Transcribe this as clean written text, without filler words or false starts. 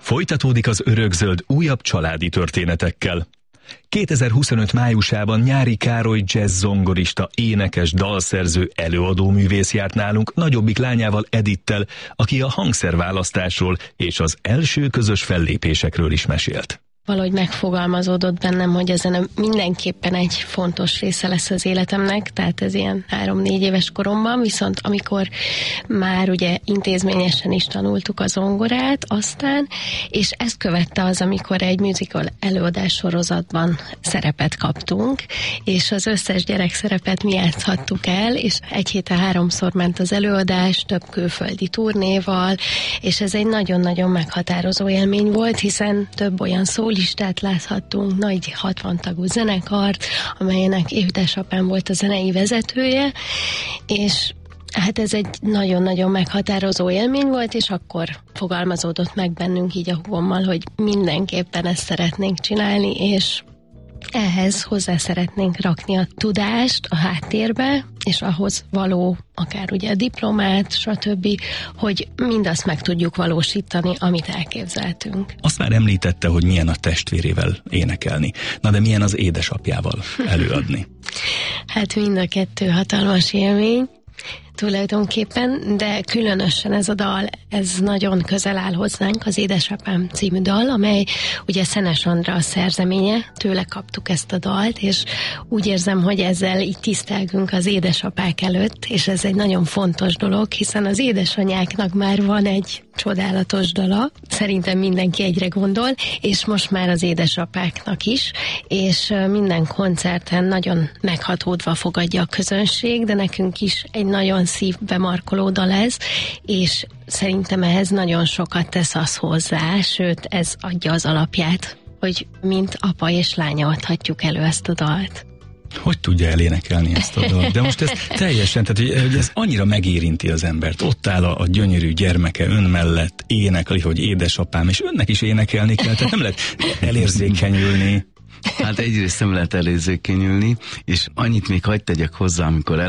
Folytatódik az Örökzöld újabb családi történetekkel. 2025 májusában Nyári Károly jazz zongorista, énekes, dalszerző, előadóművész járt nálunk nagyobbik lányával, Edittel, aki a hangszerválasztásról és az első közös fellépésekről is mesélt. Valahogy megfogalmazódott bennem, hogy a zene mindenképpen egy fontos része lesz az életemnek, tehát ez ilyen 3-4 éves koromban, viszont amikor már ugye intézményesen is tanultuk a zongorát aztán, és ezt követte az, amikor egy musical előadás sorozatban szerepet kaptunk, és az összes gyerek szerepet mi játszhattuk el, és egy héten 3-szor ment az előadás, több külföldi turnéval, és ez egy nagyon-nagyon meghatározó élmény volt, hiszen több olyan szólistát láthattunk, nagy 60 tagú zenekart, amelynek édesapám volt a zenei vezetője, és hát ez egy nagyon-nagyon meghatározó élmény volt, és akkor fogalmazódott meg bennünk így a húgommal, hogy mindenképpen ezt szeretnénk csinálni, és ehhez hozzá szeretnénk rakni a tudást a háttérbe, és ahhoz való akár ugye a diplomát, stb., hogy mindazt meg tudjuk valósítani, amit elképzeltünk. Azt már említette, hogy milyen a testvérével énekelni. Na de milyen az édesapjával előadni? Hát mind a kettő hatalmas élmény tulajdonképpen, de különösen ez a dal, ez nagyon közel áll hozzánk, az Édesapám című dal, amely ugye Szenes Andra a szerzeménye, tőle kaptuk ezt a dalt, és úgy érzem, hogy ezzel így tisztelgünk az édesapák előtt, és ez egy nagyon fontos dolog, hiszen az édesanyáknak már van egy csodálatos dala, szerintem mindenki egyre gondol, és most már az édesapáknak is, és minden koncerten nagyon meghatódva fogadja a közönség, de nekünk is egy nagyon szívbe markoló dal ez, és szerintem ehhez nagyon sokat tesz az hozzá, sőt, ez adja az alapját, hogy mint apa és lánya adhatjuk elő ezt a dalt. Hogy tudja elénekelni ezt a dalt? De most ez teljesen, tehát hogy ez annyira megérinti az embert. Ott áll a gyönyörű gyermeke ön mellett, énekli, hogy édesapám, és önnek is énekelni kell, tehát nem lehet elérzékenyülni. Hát egyrészt nem lehet elérzékenyülni, és annyit még hagyd tegyek hozzá, amikor